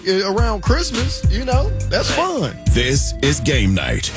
around Christmas. You know, that's fun. This is Game Night.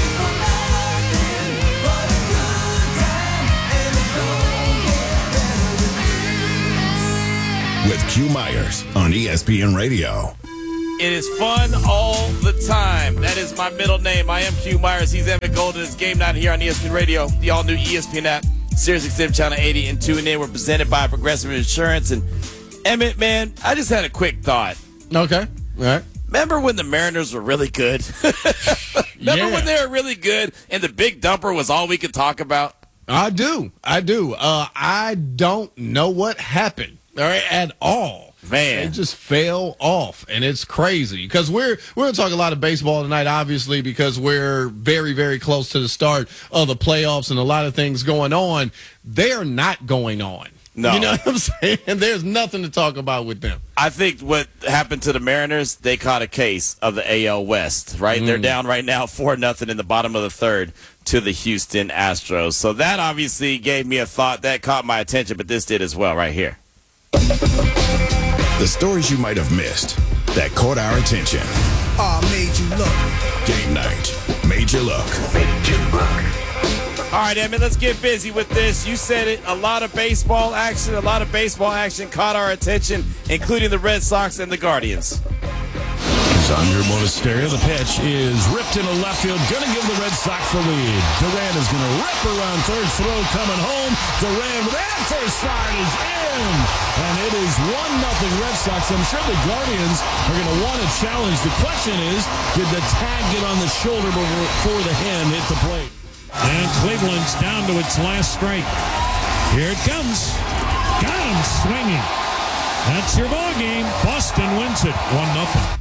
With Q Myers on ESPN Radio. It is fun all the time. That is my middle name. I am Q Myers. He's Emmett Golden. It's Game Night here on ESPN Radio, the all-new ESPN app, SiriusXM Channel 80 and tune in. We're presented by Progressive Insurance. And Emmett, man, I just had a quick thought. Okay. All right. Remember when the Mariners were really good? Remember when they were really good and the big dumper was all we could talk about? I do. I don't know what happened. All right, at all. Man. It just fell off, and it's crazy. Because we're going to talk a lot of baseball tonight, obviously, because we're very, very close to the start of the playoffs and a lot of things going on. They're not going on. No. You know what I'm saying? There's nothing to talk about with them. I think what happened to the Mariners, they caught a case of the AL West, right? They're down right now 4-0 in the bottom of the third to the Houston Astros. So that obviously gave me a thought. That caught my attention, but this did as well right here. The stories you might have missed that caught our attention. Made you look. Game Night made you look. All right, Emmett, let's get busy with this. You said it, a lot of baseball action caught our attention, including the Red Sox and the Guardians. Under Monasterio, the pitch is ripped into left field, going to give the Red Sox the lead. Duran is going to rip around third, throw coming home. Duran with that first slide is in, and it is 1-0 Red Sox. I'm sure the Guardians are going to want a challenge. The question is, did the tag get on the shoulder before the hand hit the plate? And Cleveland's down to its last strike. Here it comes. Got him swinging. That's your ball game. Boston wins it 1-0.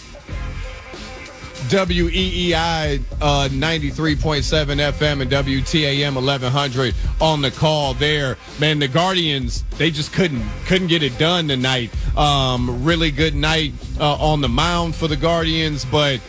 WEEI 93.7 FM and WTAM 1100 on the call there. Man, the Guardians, they just couldn't get it done tonight. Really good night on the mound for the Guardians, but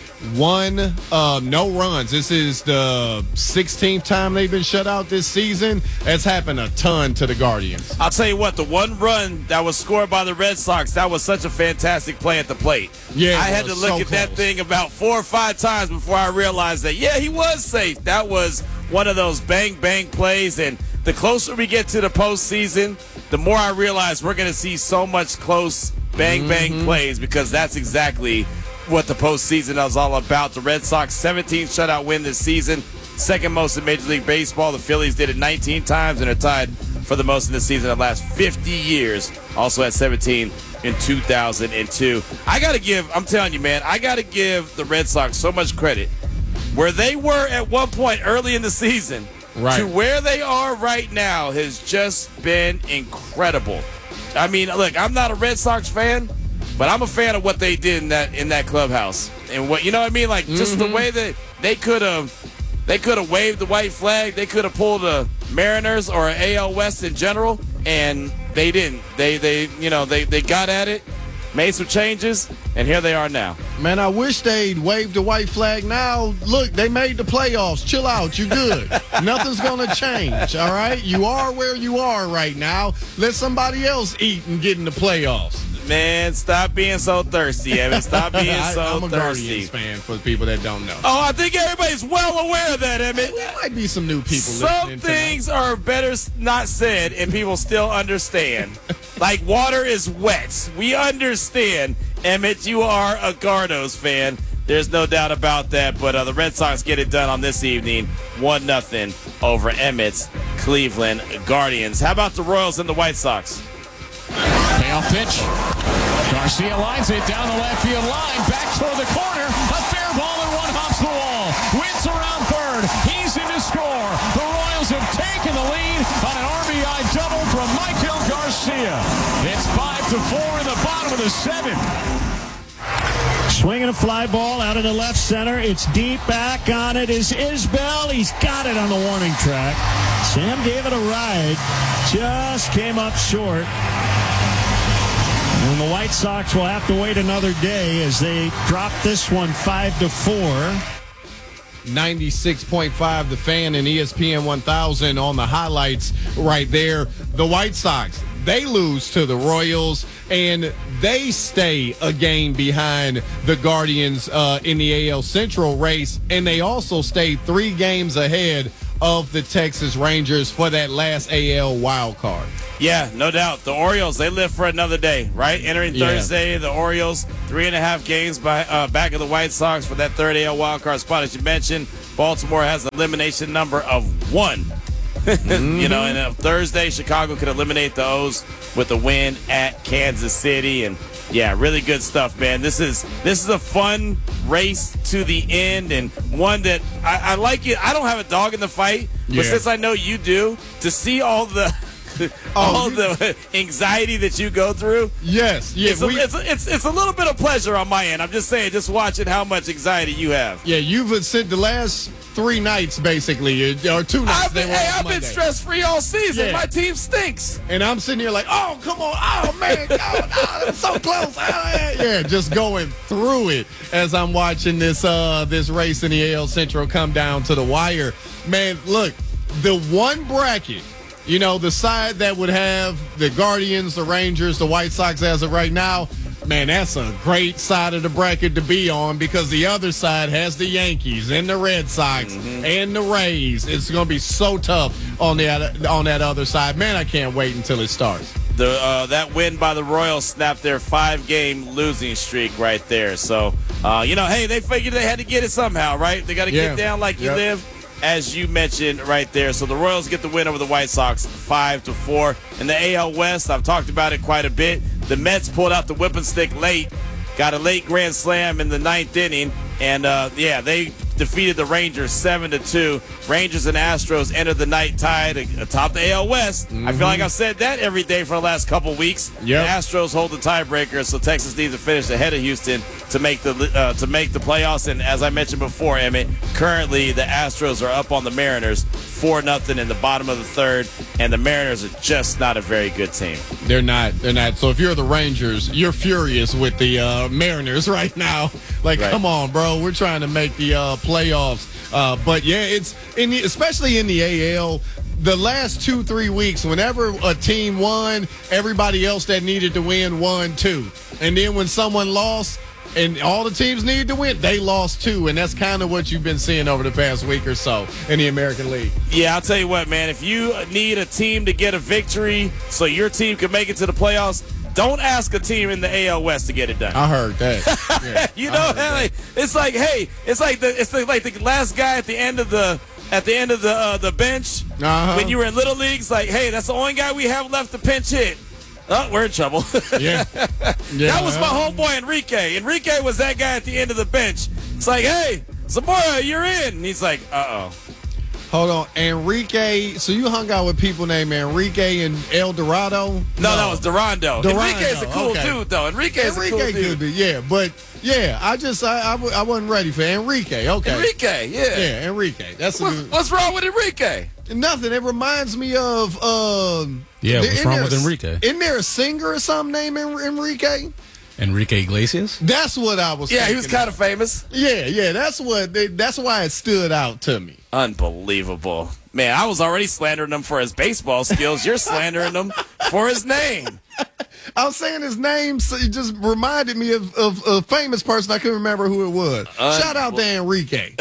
no runs. This is the 16th time they've been shut out this season. That's happened a ton to the Guardians. I'll tell you what, the one run that was scored by the Red Sox, that was such a fantastic play at the plate. Yeah, I had to look at that thing about 4 or 5 times before I realized that, yeah, he was safe. That was one of those bang-bang plays, and the closer we get to the postseason, the more I realize we're going to see so much close bang-bang plays, because that's exactly what the postseason is all about. The Red Sox 17 shutout win this season, second most in Major League Baseball. The Phillies did it 19 times and are tied for the most in the season in the last 50 years. Also at 17 in 2002. I'm telling you, man, I got to give the Red Sox so much credit. Where they were at one point early in the season to where they are right now has just been incredible. I mean, look, I'm not a Red Sox fan, but I'm a fan of what they did in that clubhouse, and what, you know what I mean, like just the way that they could have waved the white flag, they could have pulled a Mariners or an AL West in general, and they didn't. They got at it, made some changes, and here they are now. Man, I wish they'd waved the white flag now. Look, they made the playoffs. Chill out. You good. Nothing's going to change, all right? You are where you are right now. Let somebody else eat and get in the playoffs. Man, stop being so thirsty, Evan. Stop being so I'm a thirsty. Guardians fan for the people that don't know. Oh, I think everybody's well aware of that, Emmett. There might be some new people Some listening things tonight. are better not said, and people still understand. Like water is wet. We understand. Emmett, you are a Gardos fan. There's no doubt about that. But the Red Sox get it done on this evening, 1-0 over Emmett's Cleveland Guardians. How about the Royals and the White Sox? Payoff pitch. Garcia lines it down the left field line. Back toward the corner. A fair ball and one hops the wall. Wins around third. He's in to score. The Royals have taken the lead on an RBI double from Michael Garcia. It's 5-4 in the bottom of the 7th. Swinging a fly ball out of the left center. It's deep. Back on it is Isbell. He's got it on the warning track. Sam gave it a ride. Just came up short. And the White Sox will have to wait another day as they drop this one 5-4. 96.5 The Fan and ESPN 1000 on the highlights right there. The White Sox, they lose to the Royals, and they stay a game behind the Guardians in the AL Central race, and they also stay 3 games ahead of the Texas Rangers for that last AL wild card. Yeah, no doubt. The Orioles, they live for another day, right? Entering Thursday, the Orioles, 3.5 games back of the White Sox for that third AL wildcard spot. As you mentioned, Baltimore has an elimination number of 1. You know, and on Thursday, Chicago could eliminate the O's with a win at Kansas City. And, yeah, really good stuff, man. This is a fun race to the end, and one that I like it. I don't have a dog in the fight, but since I know you do, to see all the the anxiety that you go through. Yes. Yeah, it's a little bit of pleasure on my end. I'm just saying, just watching how much anxiety you have. Yeah, you've said the last 3 nights, basically, or 2 nights. I've been stress-free all season. Yeah. My team stinks. And I'm sitting here like, oh, come on. Oh, man. Oh, I'm so close. Yeah, just going through it as I'm watching this race in the AL Central come down to the wire. Man, look, the one bracket, you know, the side that would have the Guardians, the Rangers, the White Sox as of right now, man, that's a great side of the bracket to be on, because the other side has the Yankees and the Red Sox and the Rays. It's going to be so tough on that other side. Man, I can't wait until it starts. That win by the Royals snapped their 5-game losing streak right there. So, hey, they figured they had to get it somehow, right? They got to get down like you live, as you mentioned right there. So the Royals get the win over the White Sox 5-4. In the AL West, I've talked about it quite a bit. The Mets pulled out the whipping stick late, got a late grand slam in the 9th inning, and they defeated the Rangers 7-2. Rangers and Astros entered the night tied atop the AL West. I feel like I've said that every day for the last couple weeks. Yep. The Astros hold the tiebreaker, so Texas needs to finish ahead of Houston to make the playoffs. And as I mentioned before, Emmett, currently the Astros are up on the Mariners 4-0 in the bottom of the 3rd, and the Mariners are just not a very good team. They're not. So if you're the Rangers, you're furious with the Mariners right now. Like, come on, bro. We're trying to make the playoffs. But, yeah, it's especially in the AL, the last 2-3 weeks, whenever a team won, everybody else that needed to win won too. And then when someone lost, and all the teams needed to win, they lost too. And that's kind of what you've been seeing over the past week or so in the American League. Yeah, I'll tell you what, man. If you need a team to get a victory so your team can make it to the playoffs, don't ask a team in the AL West to get it done. I heard that. Yeah, it's like the last guy at the end of the bench when you were in Little Leagues. Like, hey, that's the only guy we have left to pinch hit. Oh, we're in trouble. Yeah. That was my homeboy Enrique. Enrique was that guy at the end of the bench. It's like, hey, Zamora, you're in. And he's like, uh-oh. Hold on, Enrique. So you hung out with people named Enrique and El Dorado? No, that was Durando. Enrique's a cool dude, though. Enrique's a cool dude. Yeah, but yeah, I wasn't ready for Enrique. Okay, Enrique, yeah, Enrique. That's what's wrong with Enrique? Nothing. It reminds me of what's wrong with Enrique? Isn't there a singer or something named Enrique? Enrique Iglesias? That's what I was thinking. Yeah, he was kind of famous. Yeah, that's why it stood out to me. Unbelievable. Man, I was already slandering him for his baseball skills. You're slandering him for his name. I was saying his name, so it just reminded me of a famous person. I couldn't remember who it was. Shout out to Enrique.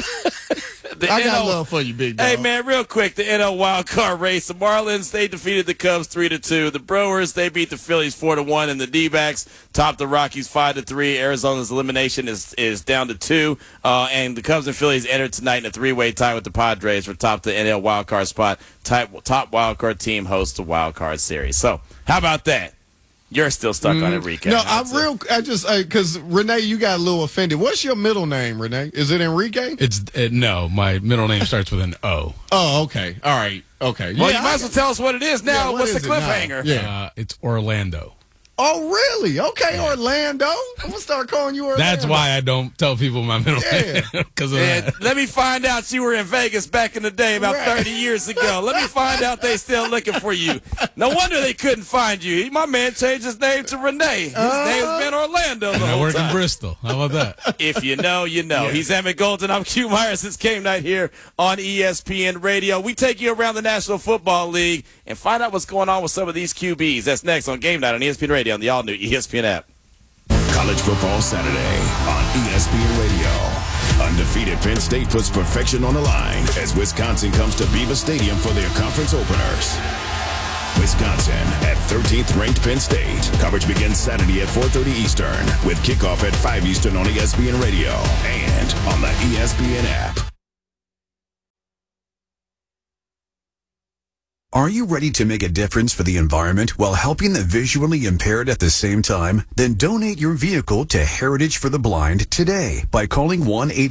I got love for you, big dog. Hey, man, real quick, the NL wild card race. The Marlins, they defeated the Cubs 3-2. The Brewers, they beat the Phillies 4-1. And the D-backs topped the Rockies 5-3. Arizona's elimination is down to 2. And the Cubs and Phillies entered tonight in a 3-way tie with the Padres for top the NL wild card spot. Top wild card team hosts the wild card series. So, how about that? You're still stuck on Enrique. No, because Renee, you got a little offended. What's your middle name, Renee? Is it Enrique? No, my middle name starts with an O. Oh, okay. All right. Okay. Well, you might as well tell us what it is now. What's the cliffhanger? Yeah. It's Orlando. Oh, really? Okay, yeah. Orlando. I'm going to start calling you Orlando. That's why I don't tell people my middle name. Because of that. Let me find out you were in Vegas back in the day about 30 years ago. Let me find out they still looking for you. No wonder they couldn't find you. My man changed his name to Renee. His name's been Orlando the whole time. I work in Bristol. How about that? If you know, you know. Yeah. He's Emmett Golden. I'm Q Myers. It's Game Night here on ESPN Radio. We take you around the National Football League and find out what's going on with some of these QBs. That's next on Game Night on ESPN Radio on the all-new ESPN app. College Football Saturday on ESPN Radio. Undefeated Penn State puts perfection on the line as Wisconsin comes to Beaver Stadium for their conference openers. Wisconsin at 13th ranked Penn State. Coverage begins Saturday at 4:30 Eastern with kickoff at 5 Eastern on ESPN Radio and on the ESPN app. Are you ready to make a difference for the environment while helping the visually impaired at the same time? Then donate your vehicle to Heritage for the Blind today by calling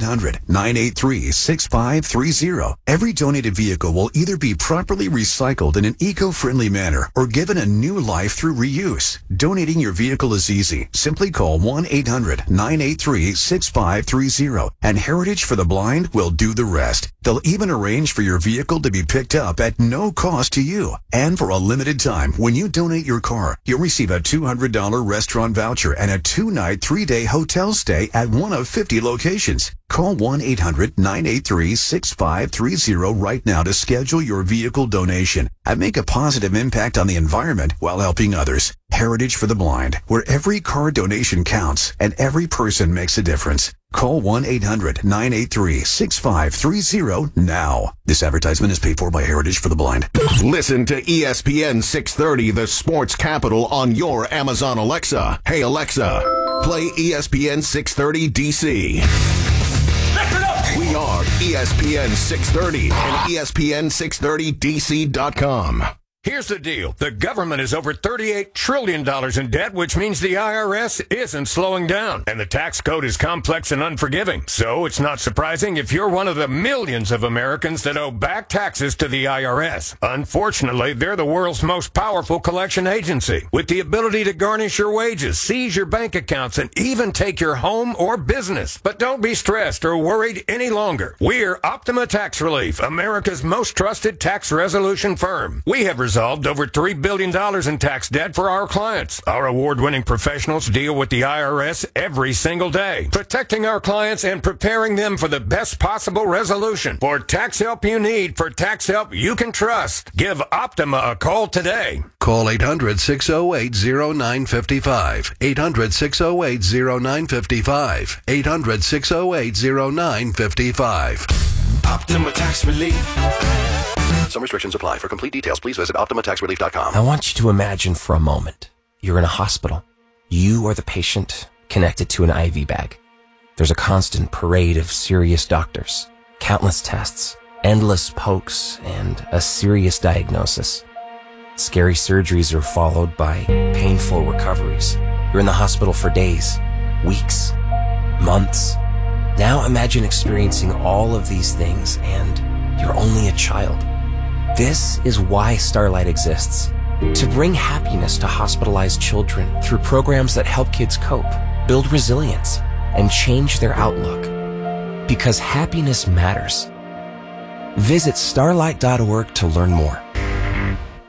1-800-983-6530. Every donated vehicle will either be properly recycled in an eco-friendly manner or given a new life through reuse. Donating your vehicle is easy. Simply call 1-800-983-6530 and Heritage for the Blind will do the rest. They'll even arrange for your vehicle to be picked up at no cost to you. And for a limited time, when you donate your car, you'll receive a $200 restaurant voucher and a 2-night, 3-day hotel stay at one of 50 locations. Call 1-800-983-6530 right now to schedule your vehicle donation and make a positive impact on the environment while helping others. Heritage for the Blind, where every car donation counts and every person makes a difference. Call 1-800-983-6530 now. This advertisement is paid for by Heritage for the Blind. Listen to ESPN 630, the sports capital, on your Amazon Alexa. Hey, Alexa, play ESPN 630 DC. We are ESPN 630 and ESPN630DC.com. Here's the deal. The government is over $38 trillion in debt, which means the IRS isn't slowing down. And the tax code is complex and unforgiving. So it's not surprising if you're one of the millions of Americans that owe back taxes to the IRS. Unfortunately, they're the world's most powerful collection agency, with the ability to garnish your wages, seize your bank accounts, and even take your home or business. But don't be stressed or worried any longer. We're Optima Tax Relief, America's most trusted tax resolution firm. We have resolved over $3 billion in tax debt for our clients. Our award-winning professionals deal with the IRS every single day, protecting our clients and preparing them for the best possible resolution. For tax help you need, for tax help you can trust, give Optima a call today. Call 800-608-0955. 800-608-0955. 800-608-0955. Optima Tax Relief. Some restrictions apply. For complete details, please visit OptimaTaxRelief.com. I want you to imagine for a moment you're in a hospital. You are the patient connected to an IV bag. There's a constant parade of serious doctors, countless tests, endless pokes, and a serious diagnosis. Scary surgeries are followed by painful recoveries. You're in the hospital for days, weeks, months. Now imagine experiencing all of these things and you're only a child. This is why Starlight exists. To bring happiness to hospitalized children through programs that help kids cope, build resilience, and change their outlook. Because happiness matters. Visit starlight.org to learn more.